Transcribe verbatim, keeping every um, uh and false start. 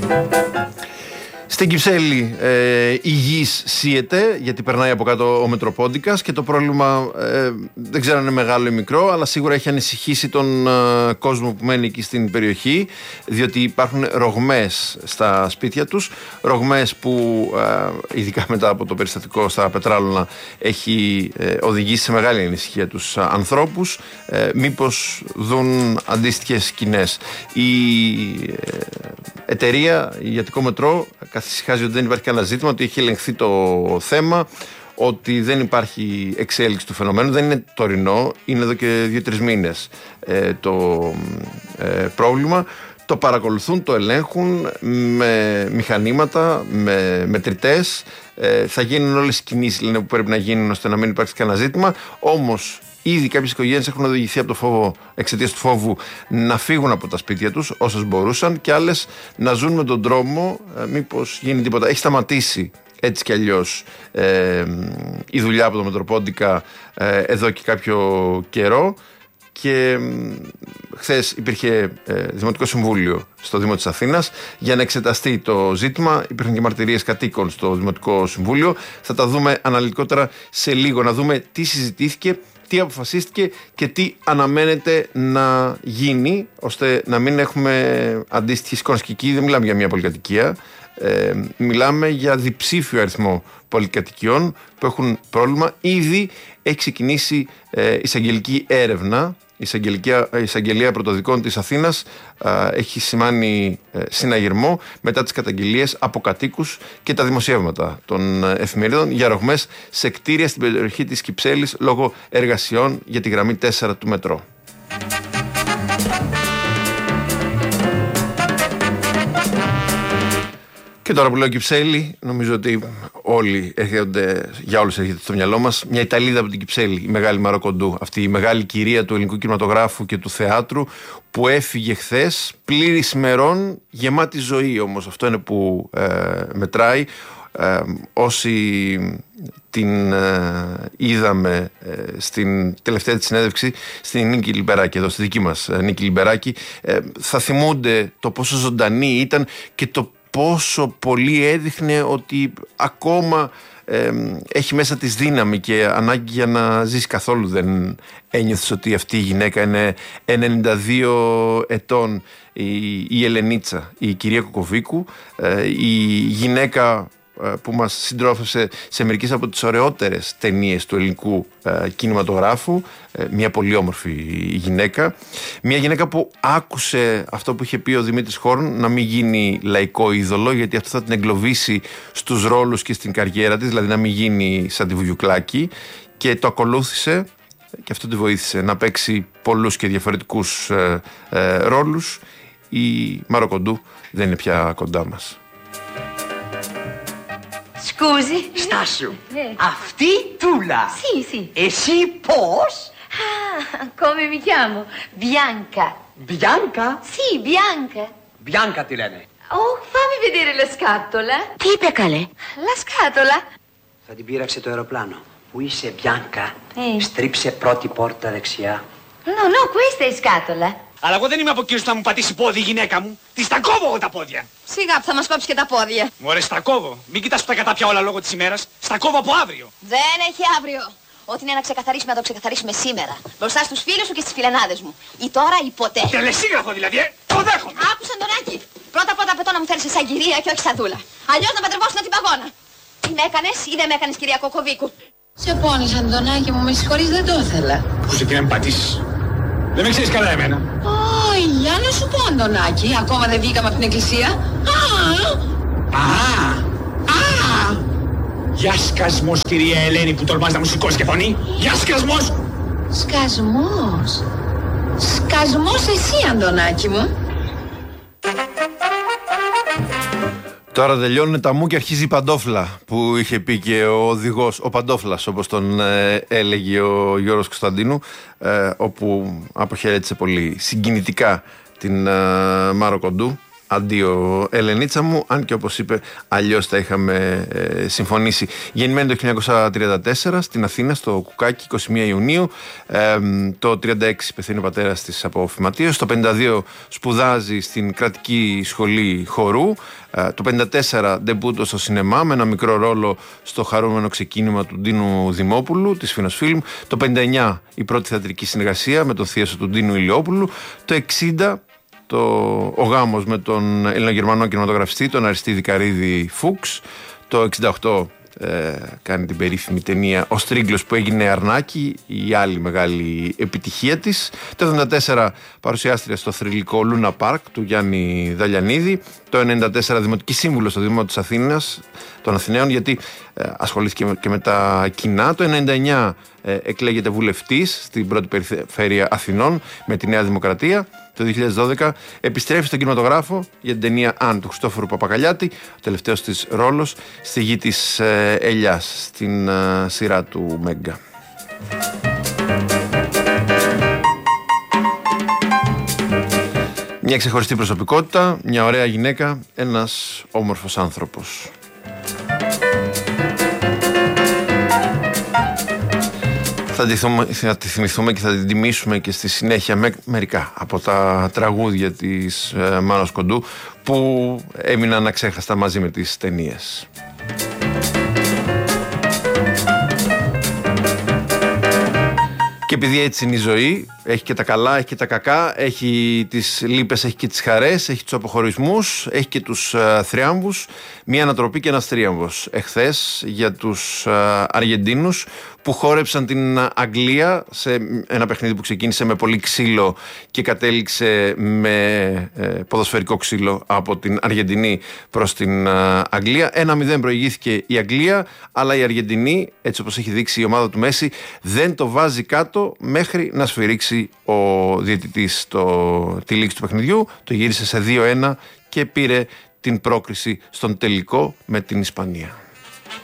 Στην Κυψέλη ε, η γης σύεται, γιατί περνάει από κάτω ο Μετροπόντικας και το πρόβλημα ε, δεν ξέρω αν είναι μεγάλο ή μικρό, αλλά σίγουρα έχει ανησυχήσει τον ε, κόσμο που μένει εκεί στην περιοχή, διότι υπάρχουν ρογμές στα σπίτια τους, ρογμές που ε, ειδικά μετά από το περιστατικό στα Πετράλωνα έχει ε, οδηγήσει σε μεγάλη ανησυχία τους ανθρώπους, ε, μήπως δουν αντίστοιχες σκηνές. Η ε, εταιρεία, η Αττικό Μετρό, καθησυχάζει ότι δεν υπάρχει κανένα ζήτημα, ότι έχει ελεγχθεί το θέμα, ότι δεν υπάρχει εξέλιξη του φαινομένου, δεν είναι τωρινό, είναι εδώ και δύο-τρεις μήνες ε, το ε, πρόβλημα. Το παρακολουθούν, το ελέγχουν με μηχανήματα, με μετρητές. Ε, θα γίνουν όλες οι κινήσεις, λένε, που πρέπει να γίνουν ώστε να μην υπάρξει κανένα ζήτημα. Όμως ήδη κάποιες οικογένειες έχουν οδηγηθεί από το φόβο, εξαιτίας του φόβου, να φύγουν από τα σπίτια τους όσες μπορούσαν, και άλλες να ζουν με τον τρόμο ε, μήπως γίνει τίποτα. Έχει σταματήσει έτσι κι αλλιώς ε, η δουλειά από το Μετροπόντικα ε, εδώ και κάποιο καιρό. Και χθες υπήρχε ε, Δημοτικό Συμβούλιο στο Δήμο της Αθήνας για να εξεταστεί το ζήτημα. Υπήρχαν και μαρτυρίες κατοίκων στο Δημοτικό Συμβούλιο. Θα τα δούμε αναλυτικότερα σε λίγο, να δούμε τι συζητήθηκε, τι αποφασίστηκε και τι αναμένεται να γίνει, ώστε να μην έχουμε αντίστοιχες εικόνες. Και εκεί δεν μιλάμε για μια πολυκατοικία, ε, μιλάμε για διψήφιο αριθμό πολυκατοικιών που έχουν πρόβλημα. Ήδη έχει ξεκινήσει ε, εισαγγελική έρευνα. Η εισαγγελία, η εισαγγελία πρωτοδικών της Αθήνας α, έχει σημάνει ε, συναγερμό μετά τις καταγγελίες από κατοίκους και τα δημοσιεύματα των εφημερίδων για ρογμές σε κτίρια στην περιοχή της Κυψέλης λόγω εργασιών για τη γραμμή τέσσερα του μετρό. Και τώρα που λέω Κυψέλη, νομίζω ότι όλοι έρχονται, για όλους έρχεται στο μυαλό μας μια Ιταλίδα από την Κυψέλη, η μεγάλη Μαρό Κοντού, αυτή η μεγάλη κυρία του ελληνικού κινηματογράφου και του θεάτρου, που έφυγε χθες, πλήρης ημερών, γεμάτη ζωή όμως. Αυτό είναι που ε, μετράει. Ε, όσοι την ε, είδαμε ε, στην τελευταία της συνέντευξη στην Νίκη Λιμπεράκη, εδώ στη δική μας ε, Νίκη Λιμπεράκη, ε, θα θυμούνται το πόσο ζωντανή ήταν και το πόσο πολύ έδειχνε ότι ακόμα ε, έχει μέσα της δύναμη και ανάγκη για να ζήσει. Καθόλου δεν ένιωθες ότι αυτή η γυναίκα είναι ενενήντα δύο ετών, η, η Ελενίτσα, η κυρία Κοκοβίκου, ε, η γυναίκα που μας συντρόφευσε σε μερικές από τις ωραιότερες ταινίες του ελληνικού ε, κινηματογράφου, ε, μια πολύ όμορφη γυναίκα, μια γυναίκα που άκουσε αυτό που είχε πει ο Δημήτρης Χόρν, να μην γίνει λαϊκό είδωλο, γιατί αυτό θα την εγκλωβίσει στους ρόλους και στην καριέρα της, δηλαδή να μην γίνει σαν τη Βουγιουκλάκη, και το ακολούθησε και αυτό τη βοήθησε να παίξει πολλούς και διαφορετικούς ε, ε, ρόλους. Η Μαρό Κοντού δεν είναι πια κοντά μας. Scusi? Στάσου. Eh. Αυτή Τούλα. Sì, sì. Εσύ πώς? Ah, come mi chiamo? Bianca. Bianca? Sì, Bianca. Bianca ti lene. Oh, fammi vedere la scatola. Τι είπε καλέ? La scatola? Θα την πείραξε το αεροπλάνο. Πού είσαι, Bianca? Eh. Στρίψε πρώτη πόρτα δεξιά. No, no, questa è scatola. Αλλά εγώ δεν είμαι από εκείνους που θα μου πατήσει πόδι η γυναίκα μου. Τη τα κόβω εγώ τα πόδια. Σιγά που θα μας κόψει και τα πόδια. Μωρέ, στα κόβω. Μην κοιτάς που τα κατάπια όλα λόγω της ημέρας. Στα κόβω από αύριο. Δεν έχει αύριο. Ό,τι είναι να ξεκαθαρίσουμε, να το ξεκαθαρίσουμε σήμερα. Μπροστά στους φίλους σου και στις φιλενάδες μου. Ή τώρα ή ποτέ. Τελεσίγραφο δηλαδή, ε! Το δέχομαι! Άκουσα, Αντωνάκη. Πρώτα απ' όλα απαιτώ να μου φέρεις σαν κυρία και όχι σαν δούλα. Αλλιώς να παντρευόσουν την παγώνα. Τι με έκανες ή δεν με έκανες, κυρία Κοκοβίκου? Σε πόνισα, Αντωνάκη μου, με συγχωρείς, δεν το ήθελα. Πού σε πήγα να με πατήσεις. Δεν με ξέρεις καλά εμένα. Ω, για να σου πω, Αντωνάκη, ακόμα δεν βγήκαμε από την εκκλησία. Α! Α! Α! Γεια σκασμός, κυρία Ελένη, που τολμάς να μου σηκώσεις και φωνή. Γεια σκασμός! Σκασμός. Σκασμός εσύ, Αντωνάκη μου. Τώρα τελειώνουν τα μου και αρχίζει η παντόφλα, που είχε πει και ο οδηγός, ο Παντόφλας όπως τον ε, έλεγε ο Γιώργος Κωνσταντίνου, ε, όπου αποχαιρέτησε πολύ συγκινητικά την ε, Μάρο Κοντού. Αντίο Ελενίτσα μου, αν και όπως είπε αλλιώς τα είχαμε ε, συμφωνήσει. Γεννημένη το χίλια εννιακόσια τριάντα τέσσερα στην Αθήνα, στο Κουκάκι, είκοσι μία Ιουνίου. ε, Το τριάντα έξι πεθαίνει ο πατέρας της από φυματίωση. Το πενήντα δύο σπουδάζει στην Κρατική Σχολή Χορού. ε, Το πενήντα τέσσερα ντεμπούτο στο σινεμά με ένα μικρό ρόλο στο χαρούμενο ξεκίνημα του Ντίνου Δημόπουλου της Φίνος Φιλμ. Το πενήντα εννιά η πρώτη θεατρική συνεργασία με τον θείασο του Ντίνου Ηλιόπουλου. Το εξήντα το, ο γάμος με τον Ελληνογερμανό κινηματογραφιστή, τον Αριστίδη Καρίδη Φούξ. Το εξήντα οκτώ ε, κάνει την περίφημη ταινία «Ο Στρίγκλος» που έγινε Αρνάκι, η άλλη μεγάλη επιτυχία της. Το εβδομήντα τέσσερα παρουσιάστρια στο θρυλικό Λούνα Πάρκ του Γιάννη Δαλιανίδη. Το ενενήντα τέσσερα δημοτική σύμβουλος στο Δήμο της Αθήνας, των Αθηναίων, γιατί ε, ασχολήθηκε και με τα κοινά. Το ενενήντα εννιά ε, εκλέγεται βουλευτής στην πρώτη περιφέρεια Αθηνών με τη Νέα Δημοκρατία. Το δύο χιλιάδες δώδεκα επιστρέφει στον κινηματογράφο για την ταινία «Αν» του Χριστόφορου Παπακαλιάτη, ο τελευταίος της ρόλος στη γη της ε, Ελιάς, στην ε, σειρά του Μέγκα. Μια ξεχωριστή προσωπικότητα, μια ωραία γυναίκα, ένας όμορφος άνθρωπος. Θα τη, θυμ, θα τη θυμηθούμε και θα την τιμήσουμε και στη συνέχεια με μερικά από τα τραγούδια της ε, Μάνος Κοντού που έμειναν αξέχαστα μαζί με τις ταινίες. Και επειδή έτσι είναι η ζωή, έχει και τα καλά, έχει και τα κακά, έχει τις λύπες, έχει και τις χαρές, έχει τους αποχωρισμούς, έχει και τους uh, θριάμβους. Μια ανατροπή και ένας θρίαμβος εχθές για τους uh, Αργεντίνους που χόρεψαν την Αγγλία σε ένα παιχνίδι που ξεκίνησε με πολύ ξύλο και κατέληξε με ε, ποδοσφαιρικό ξύλο από την Αργεντινή προς την uh, Αγγλία. Ένα μηδέν προηγήθηκε η Αγγλία, αλλά η Αργεντινή, έτσι όπως έχει δείξει η ομάδα του Μέση, δεν το βάζει κάτω μέχρι να σφυρίξει ο διαιτητής το, τη λήξη του παιχνιδιού. Το γύρισε σε δύο ένα και πήρε την πρόκριση στον τελικό με την Ισπανία.